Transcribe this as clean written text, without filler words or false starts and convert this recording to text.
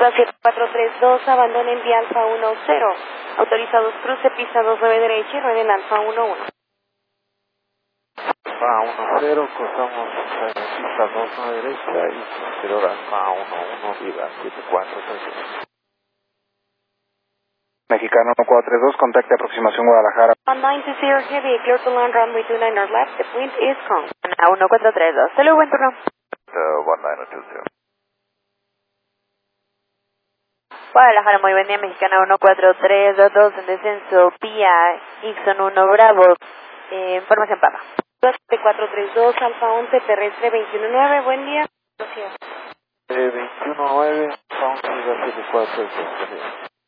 Alfa 7432, abandonen vía Alfa 10. Autorizados cruce, pista 29 derecha y rueden Alfa 11. Alfa 10, cruzamos pista 29 derecha y posterior Alfa 11, vida 7432. Mexicano 432, contacte aproximación Guadalajara. 1920 heavy, clear to land runway 29 our left, the wind is calm. 1432, hello, buen turno. 1920. Guadalajara, muy buen día, Mexicana 1432, en descenso, vía Ixon 1 Bravo, información Papa. 432, Alfa 11, terrestre 219, buen día. Gracias. 219, Alfa 11, vida 7432.